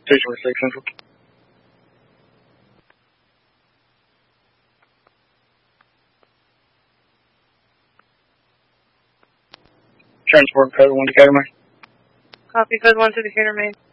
Station 6 Central. Transport code 1 Decatur, Main. Copy, code 1 to Decatur, Main.